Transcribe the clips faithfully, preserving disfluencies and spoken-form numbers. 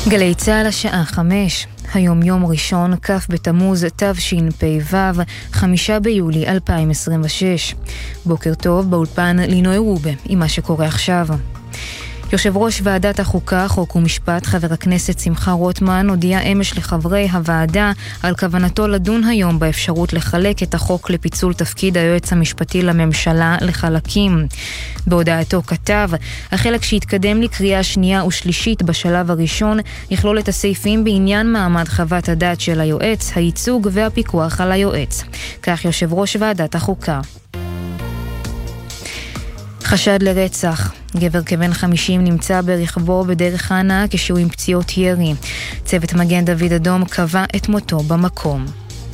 גלי צהל השעה חמש, היום יום ראשון, כ' בתמוז תשפ"ו, חמישה ביולי אלפיים עשרים ושש. בוקר טוב, באולפן לינוי רובה, עם מה שקורה עכשיו. יושב ראש ועדת החוקה, חוק ומשפט, חבר הכנסת שמחה רוטמן, הודיע אמש לחברי הוועדה על כוונתו לדון היום באפשרות לחלק את החוק לפיצול תפקיד היועץ המשפטי לממשלה לחלקים. בהודעתו כתב, החלק שהתקדם לקריאה שנייה ושלישית בשלב הראשון יכלול את הסעיפים בעניין מעמד חוות הדעת של היועץ, הייצוג והפיקוח על היועץ. כך יושב ראש ועדת החוקה. חשד לרצח. גבר כבן חמישים נמצא ברכבו בדרך ההנאה כשהוא עם פציעות ירי. צוות מגן דוד אדום קבע את מותו במקום.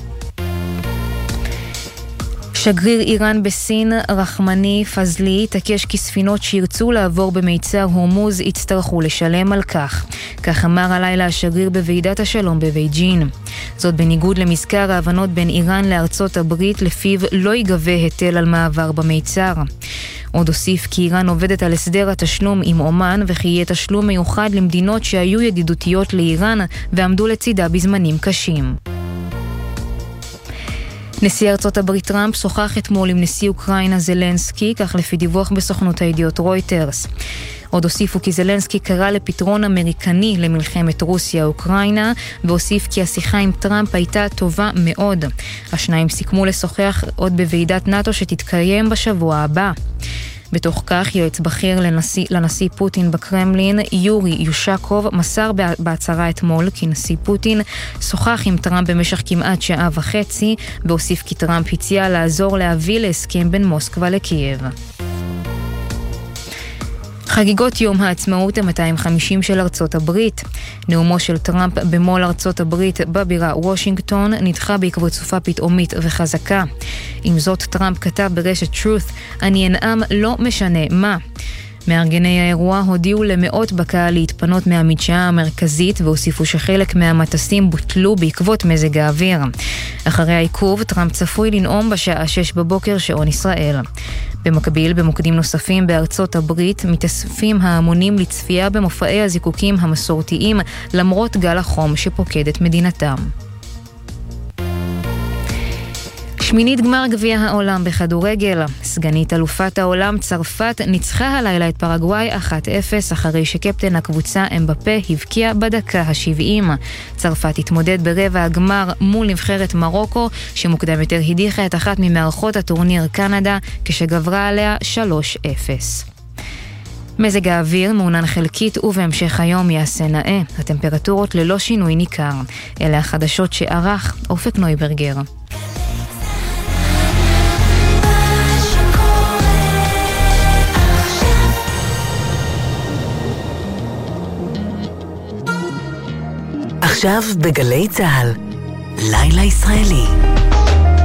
שגריר איראן בסין, רחמני פזלי, תקש כי ספינות שירצו לעבור במיצר הורמוז יצטרכו לשלם על כך. כך אמר הלילה השגריר בוועידת השלום בבייג'ין. זאת בניגוד למזכר ההבנות בין איראן לארצות הברית, לפיו לא ייגבה היטל על מעבר במיצר. עוד הוסיף כי איראן עובדת על הסדר התשלום עם אומן, וכי יהיה תשלום מיוחד למדינות שהיו ידידותיות לאיראן ועמדו לצידה בזמנים קשים. נשיא ארצות הברית טראמפ שוחח אתמול עם נשיא אוקראינה זלנסקי, כך לפי דיווח בסוכנות הידיעות רויטרס. עוד הוסיפו כי זלנסקי קרא לפתרון אמריקני למלחמת רוסיה-אוקראינה, והוסיף כי השיחה עם טראמפ הייתה טובה מאוד. השניים סיכמו לשוחח עוד בוועידת נאטו שתתקיים בשבוע הבא. בתוך כך, יועץ בכיר לנשיא, לנשיא פוטין בקרמלין, יורי יושקוב, מסר בהצהרה אתמול כי נשיא פוטין שוחח עם טראמפ במשך כמעט שעה וחצי, והוסיף כי טראמפ הציע לעזור להביא להסכם בין מוסקבה לקייב. חגיגות יום העצמאות ה-מאתיים וחמישים של ארצות הברית. נאומו של טראמפ במול ארצות הברית בבירה וושינגטון נדחה בעקבות סופה פתאומית וחזקה. עם זאת, טראמפ כתב ברשת Truth, אני אנאם לא משנה מה. מארגני האירוע הודיעו למאות בקהל להתפנות מהמדשאה המרכזית, והוסיפו שחלק מהמטסים בוטלו בעקבות מזג האוויר. אחרי העיכוב, טראמפ צפוי לנאום בשעה שש בבוקר שעון ישראל. במקביל, במוקדים נוספים בארצות הברית, מתאספים ההמונים לצפייה במופעי הזיקוקים המסורתיים, למרות גל החום שפוקד את מדינתם. שמינית גמר גביע העולם בכדורגל. סגנית אלופת העולם צרפת ניצחה הלילה את פרגוואי אחת אפס, אחרי שקפטן הקבוצה אמבפה הבקיע בדקה ה-שבעים. צרפת התמודד ברבע הגמר מול נבחרת מרוקו, שמוקדם יותר הדיחה את אחת ממארחות הטורניר קנדה, כשגברה עליה שלוש אפס. מזג האוויר מעונן חלקית ובהמשך היום יעשה נאה. הטמפרטורות ללא שינוי ניכר. אלה החדשות שערך אופק נויברגר. עכשיו בגלי צהל, לילה ישראלי.